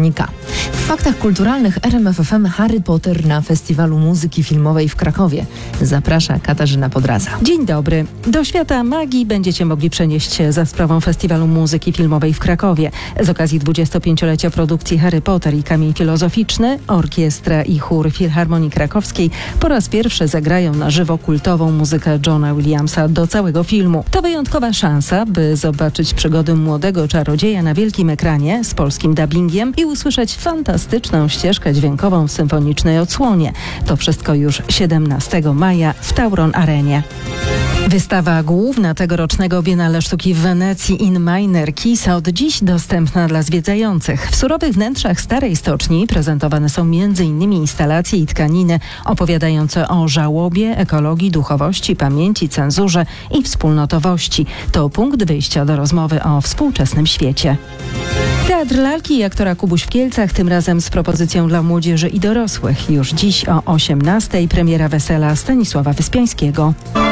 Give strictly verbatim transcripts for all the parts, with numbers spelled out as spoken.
Kopernika. W faktach kulturalnych R M F F M Harry Potter na Festiwalu Muzyki Filmowej w Krakowie. Zaprasza Katarzyna Podraza. Dzień dobry. Do świata magii będziecie mogli przenieść się za sprawą Festiwalu Muzyki Filmowej w Krakowie. Z okazji dwudziestopięciolecia produkcji Harry Potter i Kamień Filozoficzny, orkiestra i chór Filharmonii Krakowskiej po raz pierwszy zagrają na żywo kultową muzykę Johna Williamsa do całego filmu. To wyjątkowa szansa, by zobaczyć przygody młodego czarodzieja na wielkim ekranie z polskim dubbingiem i usłyszeć fantastyczną ścieżkę dźwiękową w symfonicznej odsłonie. To wszystko już siedemnastego maja w Tauron Arenie. Wystawa główna tegorocznego Biennale Sztuki w Wenecji In Minor Keys od dziś dostępna dla zwiedzających. W surowych wnętrzach Starej Stoczni prezentowane są między innymi instalacje i tkaniny opowiadające o żałobie, ekologii, duchowości, pamięci, cenzurze i wspólnotowości. To punkt wyjścia do rozmowy o współczesnym świecie. Teatr Lalki i aktora Kubuś w Kielcach, tym razem z propozycją dla młodzieży i dorosłych. Już dziś o osiemnastej premiera Wesela Stanisława Wyspiańskiego.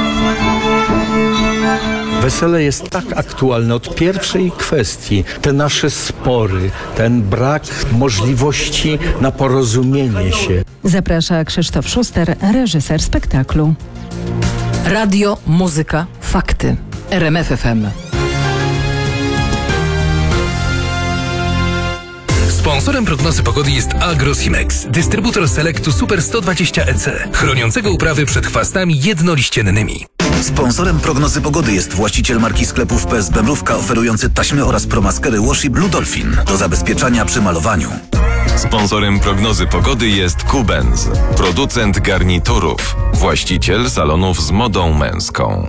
Wesele jest tak aktualne od pierwszej kwestii. Te nasze spory, ten brak możliwości na porozumienie się. Zaprasza Krzysztof Szuster, reżyser spektaklu. Radio, muzyka, fakty. R M F F M. Sponsorem prognozy pogody jest Agrosimex, dystrybutor Selectu Super sto dwadzieścia E C, chroniącego uprawy przed chwastami jednoliściennymi. Sponsorem prognozy pogody jest właściciel marki sklepów P S B Mrówka, oferujący taśmy oraz promaskery Washi Blue Dolphin do zabezpieczania przy malowaniu. Sponsorem prognozy pogody jest Kubenz, producent garniturów, właściciel salonów z modą męską.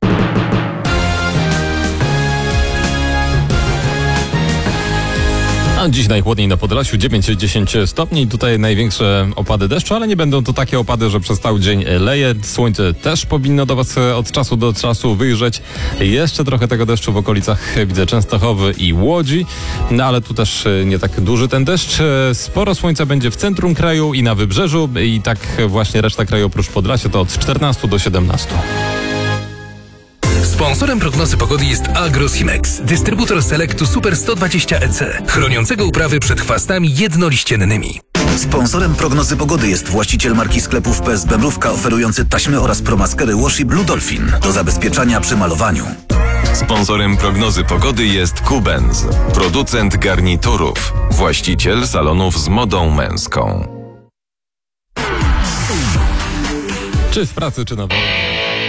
A dziś najchłodniej na Podlasiu, dziewięć do dziesięciu stopni. Tutaj największe opady deszczu, ale nie będą to takie opady, że przez cały dzień leje. Słońce też powinno do Was od czasu do czasu wyjrzeć. Jeszcze trochę tego deszczu w okolicach, widzę, Częstochowy i Łodzi. No ale tu też nie tak duży ten deszcz. Sporo słońca będzie w centrum kraju i na wybrzeżu. I tak właśnie reszta kraju oprócz Podlasia to od czternastu do siedemnastu. Sponsorem prognozy pogody jest Agrosimex, dystrybutor Selectu Super sto dwadzieścia E C, chroniącego uprawy przed chwastami jednoliściennymi. Sponsorem prognozy pogody jest właściciel marki sklepów P S B Mrówka, oferujący taśmy oraz promaskery Washi Blue Dolphin do zabezpieczania przy malowaniu. Sponsorem prognozy pogody jest Kubenz, producent garniturów, właściciel salonów z modą męską. Czy w pracy, czy na wolę.